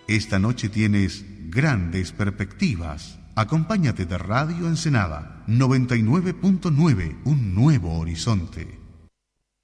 Esta noche tienes grandes perspectivas. Acompáñate de Radio Ensenada 99.9, un nuevo horizonte.